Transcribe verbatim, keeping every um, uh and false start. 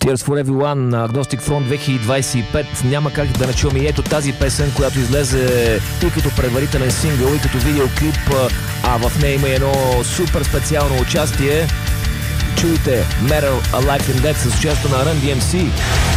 Cheers for Everyone на Agnostic Front две хиляди двадесет и пет. Няма как да не чуем и ето тази песен, която излезе и като предварителен сингъл, и като видеоклип, а в нея има едно супер специално участие. Чуйте Metal Alive and Dead с участието на Run ди ем си.